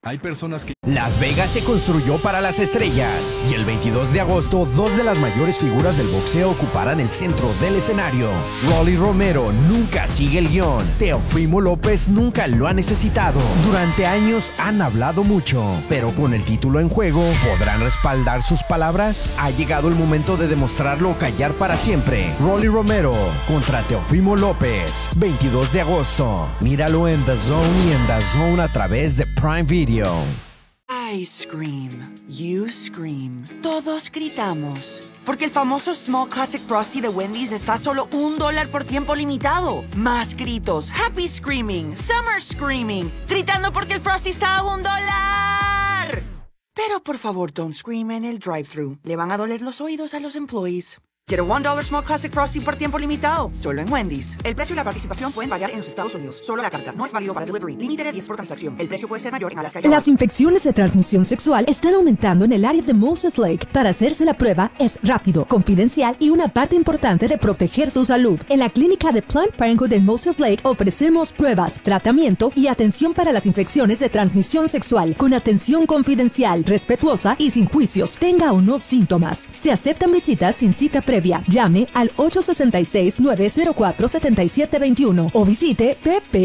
Hay personas que... Las Vegas se construyó para las estrellas y el 22 de agosto dos de las mayores figuras del boxeo ocuparán el centro del escenario. Rolly Romero nunca sigue el guión. Teofimo López nunca lo ha necesitado. Durante años han hablado mucho, pero con el título en juego, ¿podrán respaldar sus palabras? Ha llegado el momento de demostrarlo o callar para siempre. Rolly Romero contra Teofimo López, 22 de agosto. Míralo en The Zone y en The Zone a través de Prime Video. I scream, you scream, todos gritamos. Porque el famoso Small Classic Frosty de Wendy's está a solo $1 por tiempo limitado. Más gritos, happy screaming, summer screaming, gritando porque el Frosty está a $1. Pero por favor, don't scream en el drive-thru. Le van a doler los oídos a los employees. Quiero $1 Small Classic Frosty por tiempo limitado, solo en Wendy's. El precio y la participación pueden variar en los Estados Unidos. Solo la carta. No es válido para delivery. Límite de 10 por transacción. El precio puede ser mayor en Alaska y Hawaii. Las infecciones de transmisión sexual están aumentando en el área de Moses Lake. Para hacerse la prueba es rápido, confidencial y una parte importante de proteger su salud. En la clínica de Planned Parenthood en Moses Lake ofrecemos pruebas, tratamiento y atención para las infecciones de transmisión sexual con atención confidencial, respetuosa y sin juicios, tenga o no síntomas. Se aceptan visitas sin cita previa. Llame al 866-904-7721 o visite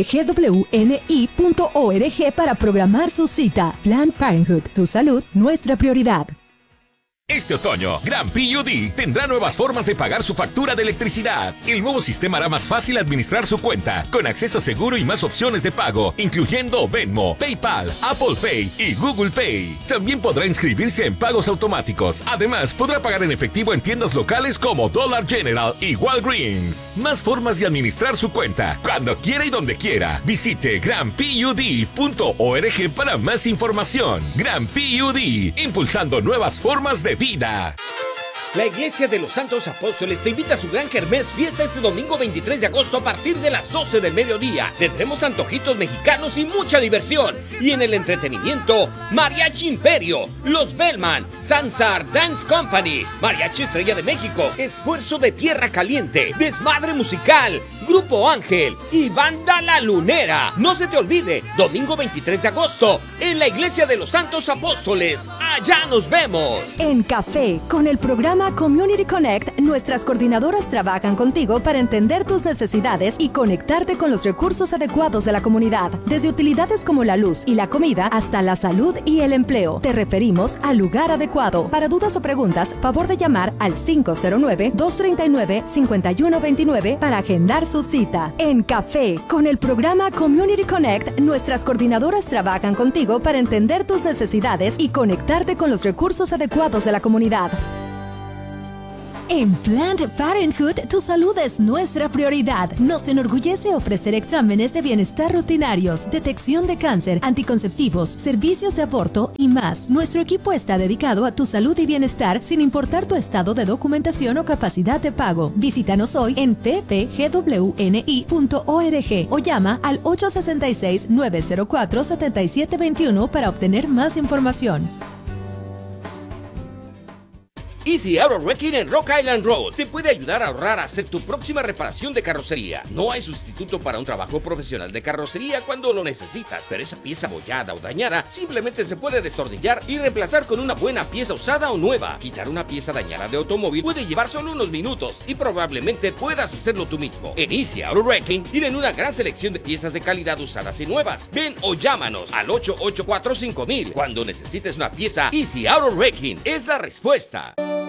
ppgwni.org para programar su cita. Planned Parenthood, tu salud, nuestra prioridad. Este otoño, Gran PUD tendrá nuevas formas de pagar su factura de electricidad. El nuevo sistema hará más fácil administrar su cuenta, con acceso seguro y más opciones de pago, incluyendo Venmo, PayPal, Apple Pay y Google Pay. También podrá inscribirse en pagos automáticos. Además, podrá pagar en efectivo en tiendas locales como Dollar General y Walgreens. Más formas de administrar su cuenta, cuando quiera y donde quiera. Visite granpud.org para más información. Gran PUD, impulsando nuevas formas de vida. La Iglesia de los Santos Apóstoles te invita a su gran kermés fiesta este domingo 23 de agosto a partir de las 12 del mediodía. Tendremos antojitos mexicanos y mucha diversión. Y en el entretenimiento, Mariachi Imperio, Los Bellman, Sansar Dance Company, Mariachi Estrella de México, Esfuerzo de Tierra Caliente, Desmadre Musical, Grupo Ángel y Banda La Lunera. No se te olvide, domingo 23 de agosto, en la Iglesia de los Santos Apóstoles. Allá nos vemos. En Café, con el programa Community Connect, nuestras coordinadoras trabajan contigo para entender tus necesidades y conectarte con los recursos adecuados de la comunidad. Desde utilidades como la luz y la comida hasta la salud y el empleo. Te referimos al lugar adecuado. Para dudas o preguntas, favor de llamar al 509-239-5129 para agendar su cita. En Café, con el programa Community Connect, nuestras coordinadoras trabajan contigo para entender tus necesidades y conectarte con los recursos adecuados de la comunidad. En Planned Parenthood, tu salud es nuestra prioridad. Nos enorgullece ofrecer exámenes de bienestar rutinarios, detección de cáncer, anticonceptivos, servicios de aborto y más. Nuestro equipo está dedicado a tu salud y bienestar sin importar tu estado de documentación o capacidad de pago. Visítanos hoy en ppgwni.org o llama al 866-904-7721 para obtener más información. Easy Auto Wrecking en Rock Island Road te puede ayudar a ahorrar a hacer tu próxima reparación de carrocería. No hay sustituto para un trabajo profesional de carrocería cuando lo necesitas, pero esa pieza abollada o dañada simplemente se puede destornillar y reemplazar con una buena pieza usada o nueva. Quitar una pieza dañada de automóvil puede llevar solo unos minutos y probablemente puedas hacerlo tú mismo. En Easy Auto Wrecking tienen una gran selección de piezas de calidad usadas y nuevas. Ven o llámanos al 884-5000. Cuando necesites una pieza, Easy Auto Wrecking es la respuesta.